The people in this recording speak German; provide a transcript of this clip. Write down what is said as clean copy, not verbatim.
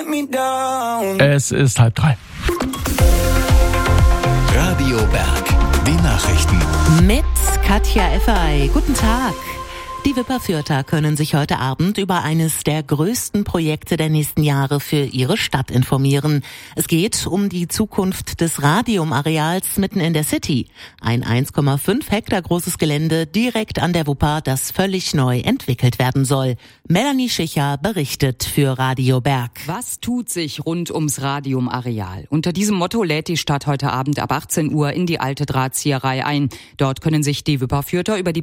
Es ist 2:30. Radio Berg, die Nachrichten. Mit Katja Effery. Guten Tag. Die Wipperfürther können sich heute Abend über eines der größten Projekte der nächsten Jahre für ihre Stadt informieren. Es geht um die Zukunft des Radium-Areals mitten in der City. Ein 1,5 Hektar großes Gelände direkt an der Wupper, das völlig neu entwickelt werden soll. Melanie Schicher berichtet für Radio Berg. Was tut sich rund ums Radium-Areal? Unter diesem Motto lädt die Stadt heute Abend ab 18 Uhr in die alte Drahtzieherei ein. Dort können sich die Wipperfürther über die